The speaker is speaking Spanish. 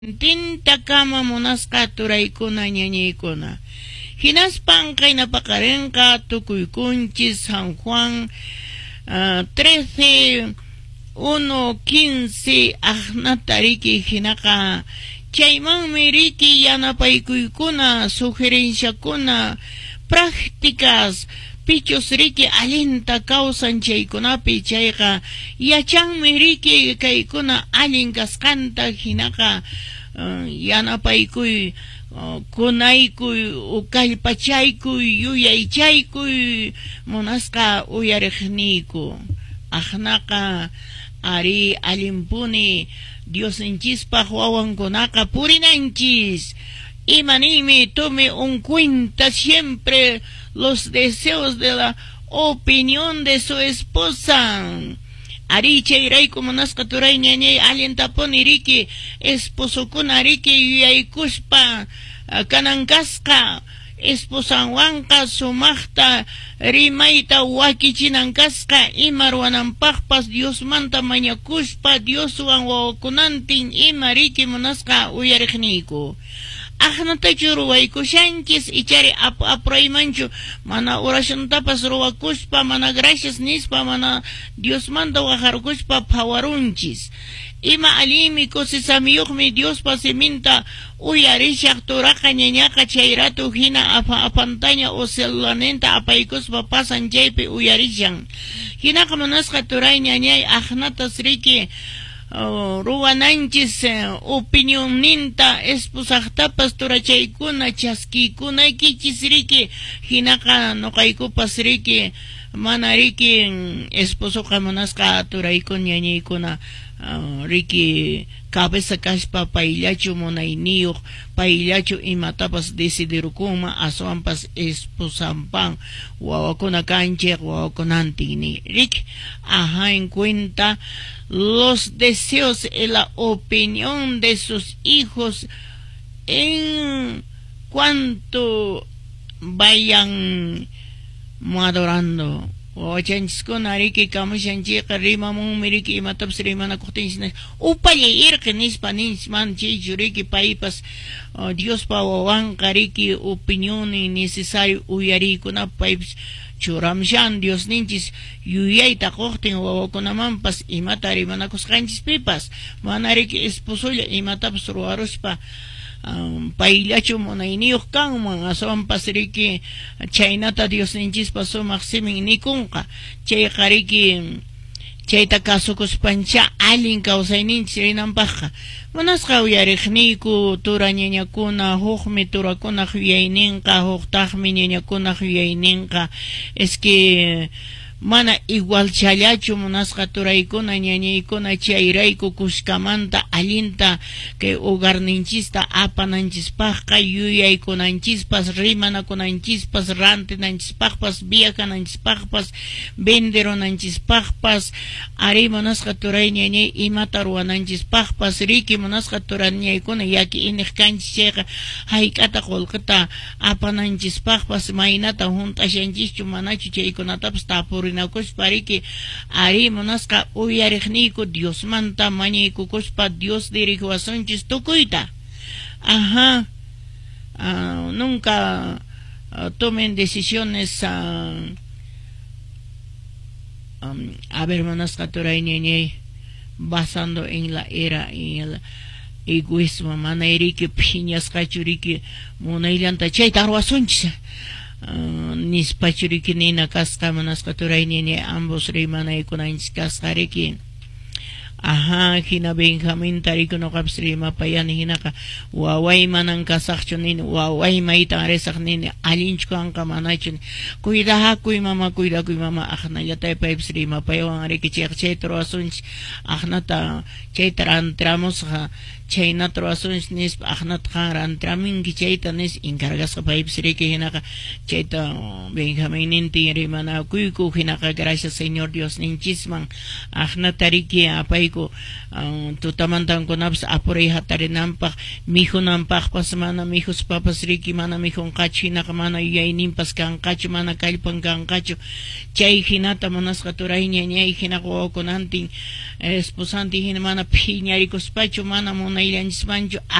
Tinta kama munasqa turaykuna ñañaykuna. Hinaspan kaynapaqarinqa tukuykunchis San Juan 13:1-15 ahnata riki hinaqa chaymanmi riki yanapaykuykuna sugerenciakuna prácticas pichus riki allinta kawsan chaykunapi chayqa yachanmi riki kaykuna allin kasqanta hinaqa yanapaykuy kunaykuy ukallpachaykuy yuyaychaykuy munasqa uyariqniyku ahnaqa ari allimpuni Diosinchispaq wawankunaqa purinanchis imanimi tome un cuenta siempre los deseos de la opinión de su esposa. Ari chayrayku munasqa turay ñañay allintapuni riki esposukuna riki yuyaykuspa kanankasqa esposanwanqa sumaqta rimayta wakichinanqasqa ima ruwananpaqpas Diosmanta mañakuspa Dioswan wawakunantin ima riki munasqa uyariqniyku. Ahnatachu ruwaykushanchis ichari apuraymanchu mana oraciontapas ruwakuspa mana gracias nispa mana Diosmanta wajarkuspa phawarunchis ima alimi kusisamiyuqmi Diospa siminta uyarishaq turaqa ñañaqa chayratu hina apantaña o celularninta apaykuspa pasan chaypi uyarishan hinaqa munasqa turay ñañay ahnatas riki ruwananchis opinionninta esposaqtapas turachaykuna chaskiykunaykichis riki hinaqa nuqaykupas riki mana riki esposoqa munasqa turaykun ñañaykuna riki cabeza kashpa payllachu munayniyuq payllachu imatapas decidirukuma aswanpas esposanpan wawakuna kanchik wawakunantini riki en cuenta los deseos y la opinión de sus hijos en cuanto vayan madurando. Wawachanchiskuna riki kamushanchiqa rimamunmi riki imatapas rimanakuqtinchik upallay irqi nispa nisman chaychu riki paypas Diospa wawanqa riki opinión necesario uyariykunapi paypas churamshan Diosninchis yuyayta quqtin wawakunamanpas imata rimanakusqanchispipas mana riki esposulla imatapas ruwaruspa payllachu munayniyuq kanman aswanpas riki chaynata Diosninchispa sumaq simin nikunqa chayqa riki chayta kasukuspancha allin kawsayninchis rinanpaqqa munasqa uyariqniyku tura ñañakuna hukmi turakunaq yuyayninqa huktaqmi ñañakunaq yuyayninqa es que mana igual challachu munasqa turaykuna ñañaykuna chayrayku kushkamanta allinta que hogarninchista apananchispaqqa yuyaykunanchispas rimanakunanchispas rantinanchispaqpas viajananchispaqpas venderonanchispaqpas ari munasqa turay ñañay imata ruwananchispaqpas riki munasqa turañaykuna yaki iniq kanchis chayqa hayk'ata qullqita apananchispaqpas maynata hunt'ashanchischu manachu chaykunatapas tapurinakuspa riki ari munasqa uyariqniyku Diosmanta mañaykukuspa Dios dirigiwasunchis tukuyta nunca tomen decisiones a ver munasqa turay ñañay basando en la era y el egoísmo mana riki phiñasqachu riki munaylanta chayta ruwasunchis nispachu riki nina kasqa munasqa turay ñañay ambos rimanaykunanchis kasqa riki hina Benjamín tarikunoqapas rimapayani hinaqa waway manan kasaqchu nini waway maytan risaq nini allinchu kanqa manachu cuidakuy mama ahnallatay paypis rimapayawan riki chayta ruwasunchis ahnata chayta rantramusqa chaynata ruwasunchis nispa ahnata rantraminki chayta nis encargasqa paypis riki hinaqa chayta Benjamínintin rimanakuyku hinaqa gracias Señor Dios ninchisman ahnata riki apayku tutamantankunapas apuray hatarinanpaq mijunanpaqpas mana mijuspapas riki mana mijunqachu hinaqa mana yuyayninpas kanqachu mana kallpan kanqachu chay hinata munasqa turay ñañay hinaqa wawakunantin esposantin hina mana phiñarikuspachu mana munay manaillanismanchu